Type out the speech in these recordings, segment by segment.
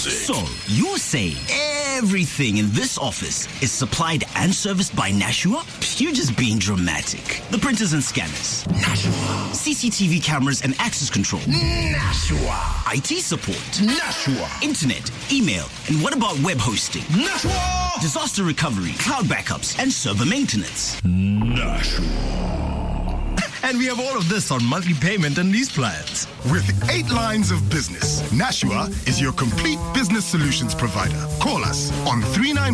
music. So, you're saying everything in this office is supplied and serviced by Nashua? You're just being dramatic. The printers and scanners. Nashua. CCTV cameras and access control. Nashua. IT support. Nashua. Internet, email, and what about web hosting? Nashua. Disaster recovery, cloud backups, and server maintenance. Nashua. And we have all of this on monthly payment and lease plans. With 8 lines of business, Nashua is your complete business solutions provider. Call us on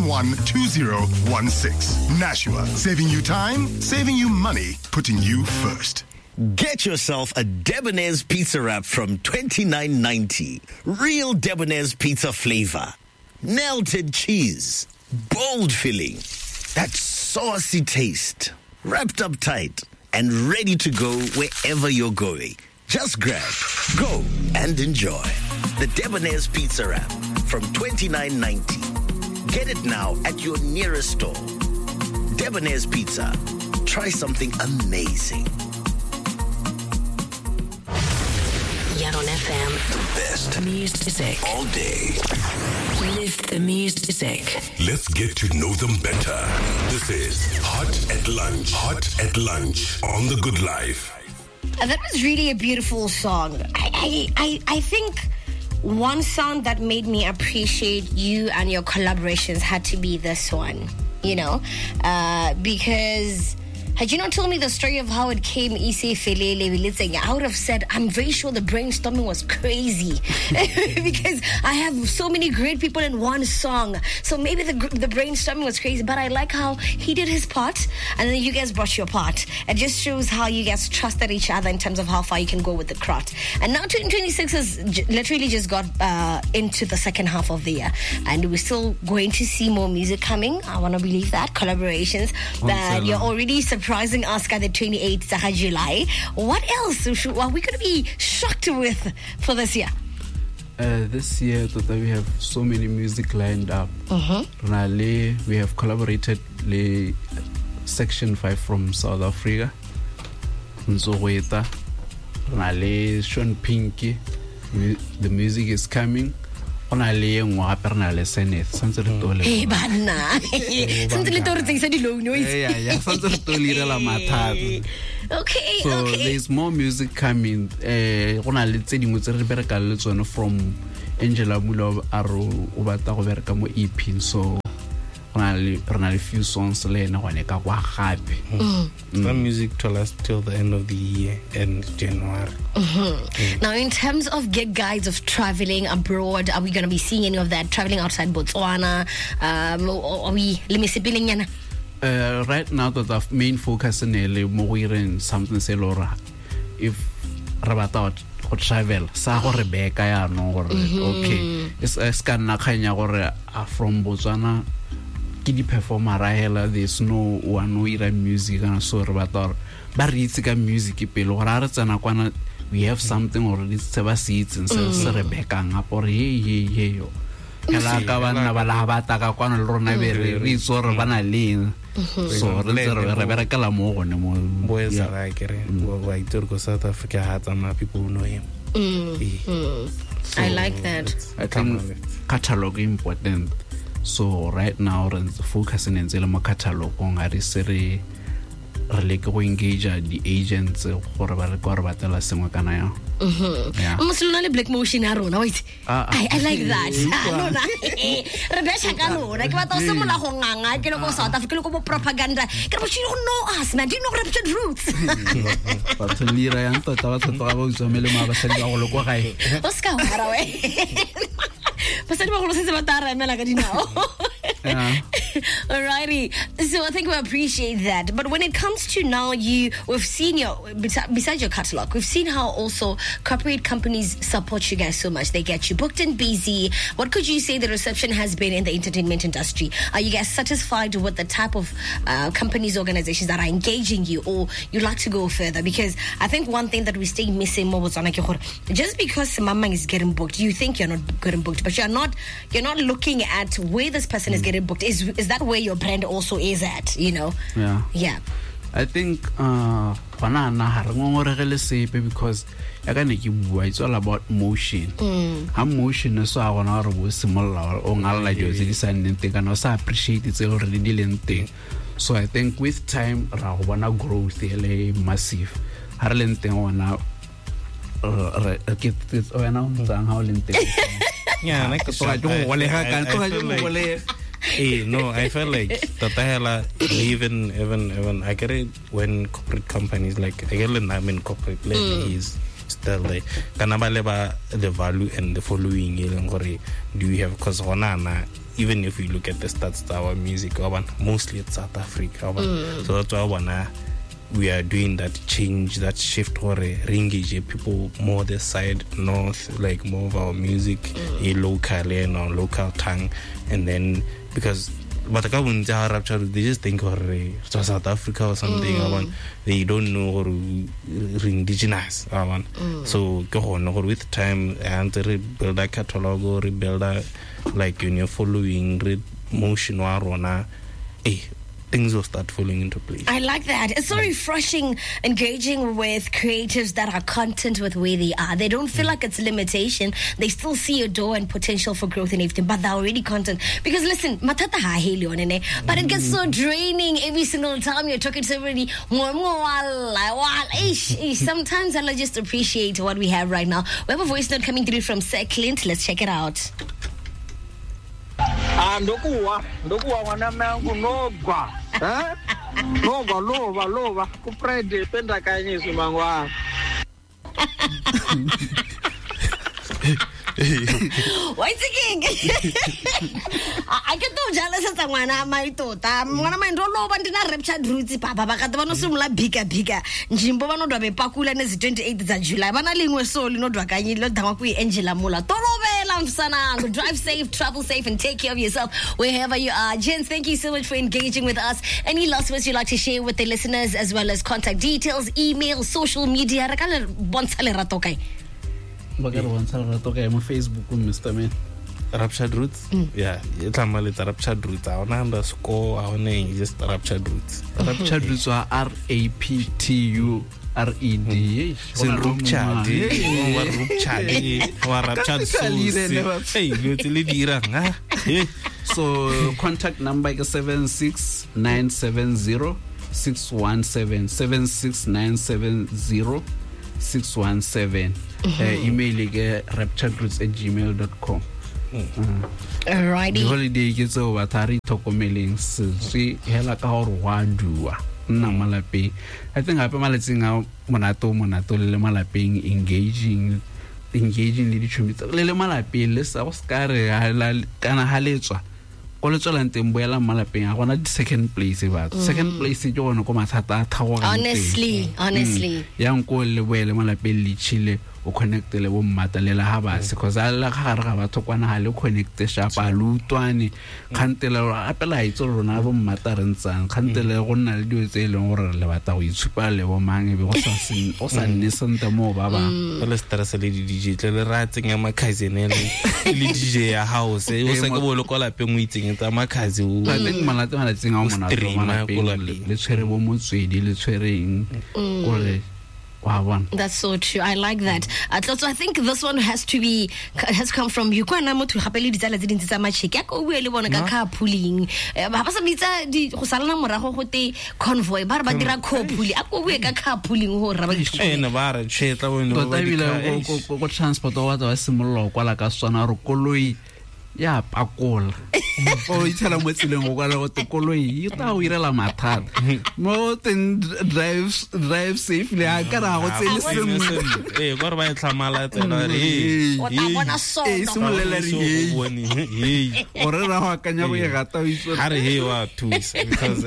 391-2016. Nashua, saving you time, saving you money, putting you first. Get yourself a Debonair's pizza wrap from $29.90. Real Debonair's pizza flavor. Melted cheese. Bold filling. That saucy taste. Wrapped up tight and ready to go wherever you're going. Just grab, go, and enjoy. The Debonair's pizza wrap from $29.90. Get it now at your nearest store. Debonair's Pizza. Try something amazing. Yaron FM. The best Music. all day. Live the music. Let's get to know them better. This is Hot at Lunch. Hot at Lunch on The Good Life. That was really a beautiful song. I think one song that made me appreciate you and your collaborations had to be this one, because had you not told me the story of how it came, I would have said, I'm very sure the brainstorming was crazy because I have so many great people in one song. So maybe the brainstorming was crazy, but I like how he did his part and then you guys brought your part. It just shows how you guys trusted each other in terms of how far you can go with the craft. And now 2026 has literally just got into the second half of the year, and we're still going to see more music coming. I want to believe that. Collaborations. That you're already surprising us at the 28th of July. What else are we going to be shocked with for this year? This year, we have so many music lined up. We have collaborated with Section 5 from South Africa. Nzoweta. Sean Pinky. The music is coming. Hey, banna. Okay. So there's more music coming. From Angela Mulo Aro Ubata Roberta mo EP. So a few songs That music to last till the end of the year, end January. Now, in terms of gig guides of traveling abroad, are we going to be seeing any of that traveling outside Botswana? Are we right now, the main focus in something say Laura. If Rabata or travel, Saho Rebecca, okay. It's kind from Botswana. The performer there's no one way music and so Rabata. But it's music we have something already 7 seats and so Rebecca up or hey. So boys are like South Africa had some people who know him. I like that. I think catalog important. So right now we're focusing on the catalog on a really go engage the agents for Batala Singakana. Black motion I like that. Rebecca Gano, like what also I can go South Africa propaganda. But you don't know us, man. Do you know Raptured Roots? But Lira and Tata Melima Oscar Alrighty, so I think we appreciate that. But when it comes to now, we've seen besides your catalog, we've seen how also corporate companies support you guys so much. They get you booked and busy. What could you say the reception has been in the entertainment industry? Are you guys satisfied with the type of companies, organizations that are engaging you, or you'd like to go further? Because I think one thing that we stay missing more was just because Mama is getting booked, you think you're not getting booked, but you're not looking at where this person is getting booked. Is that where your brand also is at, Yeah. I think gona na ha re ngongorele sepe because ya ka ne ke bua it's all about motion ha motion so a gona re bo simolla o ngalla jo tse di sa nnete kana o sa appreciate tse re di leng teng. So I think with time ra go bona growth ele massive ha re leng teng ona ke wena o ntang ha o leng teng. Yeah, like no, I feel like Tatahela even I get it when corporate companies like again I'm in corporate he's still there. Kanabaleba the value and the following do you have because even if you look at the stats our music mostly it's South Africa so that's why we are doing that change, that shift or re-engage people more the side north, like more of our music locally and on local tongue, and then because but they just think or South Africa or something they don't know or indigenous so go on or with time and rebuild a catalog or rebuild a like following motion or things will start falling into place. I like that. It's so refreshing engaging with creatives that are content with where they are. They don't feel like it's limitation. They still see a door and potential for growth and everything, but they're already content. Because listen, matata ha heli onene, but it gets so draining every single time you're talking to somebody. Sometimes I'll just appreciate what we have right now. We have a voice note coming through from Sir Clint. Let's check it out. Ndokuwa wana mangu nogwa lova ku Friday penda kanyiso mangwa What's again? I get no jealous at ngwana mai tota. Ngwana mai ndolo ba ndina raptured roots papa ba ka ba no simula bigger njimbo ba no dwa be pakula nezi 28 za July bana lingwe so lino dwa kanyi lo dangwa ku Angela Mula tolovela mfsana. Drive safe, travel safe and take care of yourself wherever you are. Gents, thank you so much for engaging with us. Any last words you'd like to share with the listeners as well as contact details, email, social media? Rakale bontshale rato kai. My Facebook Mr. Man. Raptured Roots? Yeah, it's Raptured Roots. I want underscore, I want just Raptured Roots. Raptured Roots are RAPTURED. It's in Rupchad. So contact number is 76970 617 76970 617. Email rapturedroots@gmail.com. Alrighty. The holiday gets over. Tari tokomeling si hela ka hor wadua na malape. I think hape malatsing monato le malapeng engaging le ditšhomi le malape le sa go skare kana haletswa go le tswela nteng boela malapeng a gona di second place ba second place ke gona go mathata a thago honestly yang go le boele malapeng le chile o connect le bo mmata le la ha ba se cause alla ga re ga batho kwana ha le connect sharp a lutwane khantela apela itso rona bo mmata re ntsang khantela go nna le dio tse leng gore le batla go itshupa le bo mang be go sa nne senta mo ba ba le stress le di DJ le ratseng ya makhazinele le DJ ya house o se ke bo le kola pe mo itseng tsa makhazi o ba teng malate tsenga o mona le tshwere bo motswedi le tshwereng gore. That's so true. I like that. So I think this one has come from you. Kwa na motho gapele di tsala tse dintsi tsa machiki. Ka o bue le bona ka carpooling. Ba sa bitsa di go salana morago go te convoy. Ba re ba dira carpooling. A go bue ka carpooling ho ra ba di. Na ba re tsheta bo no ba di go transport wa tsa simollo kwa la ka swana re koloi ya pakola o itela mo tseleng go kwala go koloi e ta o irela mathata mo ten drive safely a ka ra go tsele sengwe go re ba itlhamala tsena o ta bona sono simolela ri ore ra go akanya go e gata o itse ha re he wa thusa because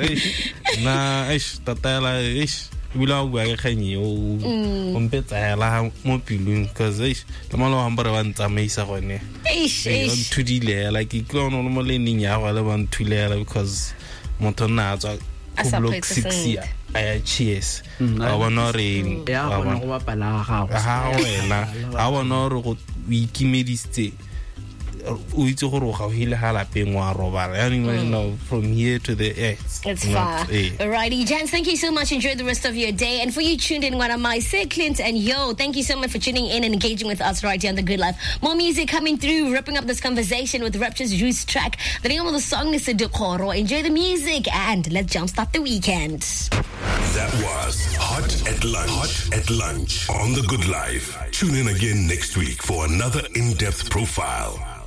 tatela bula bua ke kganye o mpetsela mo pilung cuz le malo hambare ba ntsamaisa gone ntudile like ke no mo learning ya go le ba ntulela because motho na tswa go block 6 ya aya cheers a bona re ya bona go bapala ga wena a bona re go ikimediste o itse gore o gaogile ha lapeng wa robala. I don't even know from here to the It's far. Alrighty, gents, thank you so much. Enjoy the rest of your day. And for you tuned in, one of my say Clint and Yo, thank you so much for tuning in and engaging with us right here on The Good Life. More music coming through, wrapping up this conversation with Rapture's Juice track. The name of the song is Sedokoro. Enjoy the music and let's jumpstart the weekend. That was Hot at Lunch. Hot at Lunch on The Good Life. Tune in again next week for another in-depth profile.